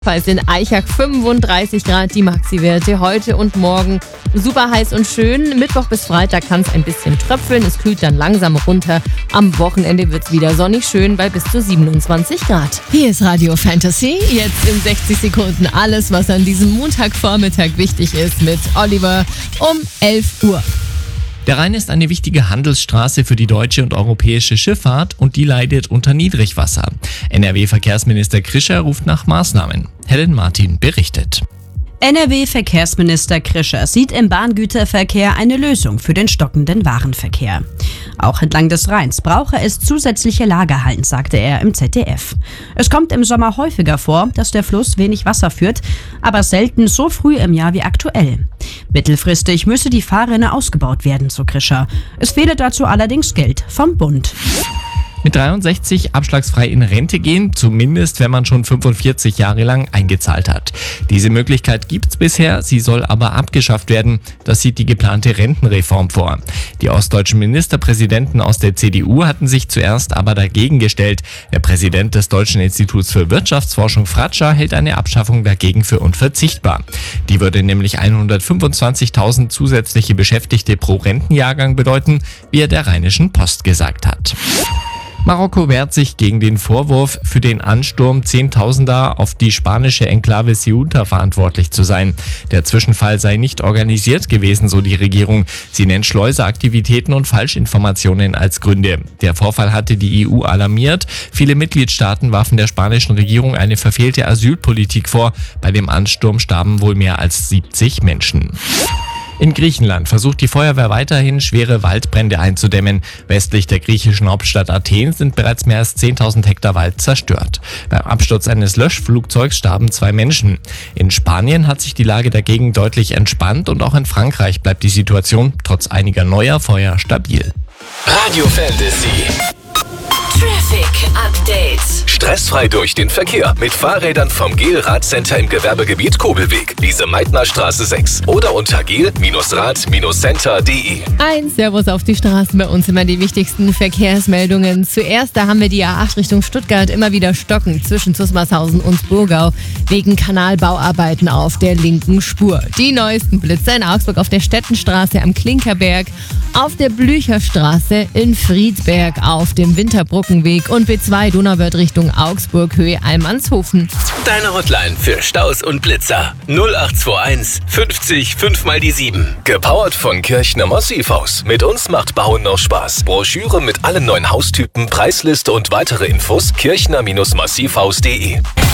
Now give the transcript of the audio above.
Falls in Eichach 35 Grad die Maxi-Werte heute und morgen. Super heiß und schön. Mittwoch bis Freitag kann es ein bisschen tröpfeln. Es kühlt dann langsam runter. Am Wochenende wird es wieder sonnig schön bei bis zu 27 Grad. Hier ist Radio Fantasy. Jetzt in 60 Sekunden alles, was an diesem Montagvormittag wichtig ist mit Oliver um 11 Uhr. Der Rhein ist eine wichtige Handelsstraße für die deutsche und europäische Schifffahrt und die leidet unter Niedrigwasser. NRW-Verkehrsminister Krischer ruft nach Maßnahmen. Helen Martin berichtet. NRW-Verkehrsminister Krischer sieht im Bahngüterverkehr eine Lösung für den stockenden Warenverkehr. Auch entlang des Rheins brauche es zusätzliche Lagerhallen, sagte er im ZDF. Es kommt im Sommer häufiger vor, dass der Fluss wenig Wasser führt, aber selten so früh im Jahr wie aktuell. Mittelfristig müsse die Fahrrinne ausgebaut werden, so Krischer. Es fehle dazu allerdings Geld vom Bund. Mit 63 abschlagsfrei in Rente gehen, zumindest wenn man schon 45 Jahre lang eingezahlt hat. Diese Möglichkeit gibt's bisher, sie soll aber abgeschafft werden. Das sieht die geplante Rentenreform vor. Die ostdeutschen Ministerpräsidenten aus der CDU hatten sich zuerst aber dagegen gestellt. Der Präsident des Deutschen Instituts für Wirtschaftsforschung Fratscher hält eine Abschaffung dagegen für unverzichtbar. Die würde nämlich 125.000 zusätzliche Beschäftigte pro Rentenjahrgang bedeuten, wie er der Rheinischen Post gesagt hat. Marokko wehrt sich gegen den Vorwurf, für den Ansturm Zehntausender auf die spanische Enklave Ceuta verantwortlich zu sein. Der Zwischenfall sei nicht organisiert gewesen, so die Regierung. Sie nennt Schleuseraktivitäten und Falschinformationen als Gründe. Der Vorfall hatte die EU alarmiert. Viele Mitgliedstaaten warfen der spanischen Regierung eine verfehlte Asylpolitik vor. Bei dem Ansturm starben wohl mehr als 70 Menschen. In Griechenland versucht die Feuerwehr weiterhin, schwere Waldbrände einzudämmen. Westlich der griechischen Hauptstadt Athen sind bereits mehr als 10.000 Hektar Wald zerstört. Beim Absturz eines Löschflugzeugs starben 2 Menschen. In Spanien hat sich die Lage dagegen deutlich entspannt und auch in Frankreich bleibt die Situation trotz einiger neuer Feuer stabil. Radio Fantasy. Traffic Update. Stressfrei durch den Verkehr mit Fahrrädern vom GEL-Radcenter im Gewerbegebiet Kobelweg, Lise-Meitner-Straße 6 oder unter gel-rad-center.de. Ein Servus auf die Straßen, bei uns immer die wichtigsten Verkehrsmeldungen. Zuerst, da haben wir die A8 Richtung Stuttgart immer wieder stockend zwischen Zusmarshausen und Burgau wegen Kanalbauarbeiten auf der linken Spur. Die neuesten Blitzer in Augsburg auf der Stettenstraße am Klinkerberg, auf der Blücherstraße in Friedberg, auf dem Winterbrückenweg und B2 Donauwörth Richtung Augsburg Höhe Allmannshofen. Deine Hotline für Staus und Blitzer 0821 50 5 mal die 7. Gepowert von Kirchner Massivhaus. Mit uns macht Bauen noch Spaß. Broschüre mit allen neuen Haustypen, Preisliste und weitere Infos kirchner-massivhaus.de.